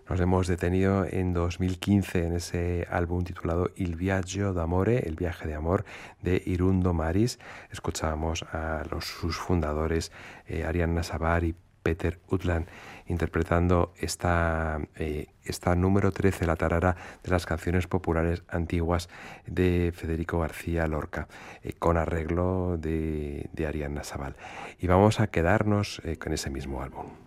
Nos hemos detenido en 2015 en ese álbum titulado Il viaggio d'amore, el viaje de amor, de Irundo Maris. Escuchábamos a sus fundadores, Arianna Savar y Peter Utland, interpretando esta número 13, la tarara de las canciones populares antiguas de Federico García Lorca, con arreglo de Arianna Saval. Y vamos a quedarnos con ese mismo álbum.